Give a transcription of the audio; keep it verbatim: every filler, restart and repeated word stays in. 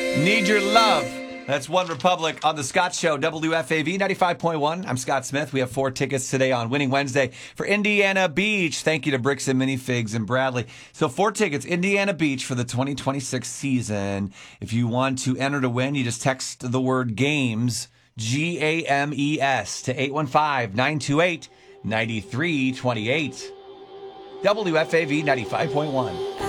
Need Your Love. That's One Republic on The Scott Show, W F A V ninety-five point one. I'm Scott Smith. We have four tickets today on Winning Wednesday for Indiana Beach. Thank you to Bricks and Minifigs and Bradley. So four tickets, Indiana Beach for the twenty twenty-six season. If you want to enter to win, you just text the word GAMES, G A M E S, to eight one five, nine two eight, nine three two eight. W F A V ninety-five point one.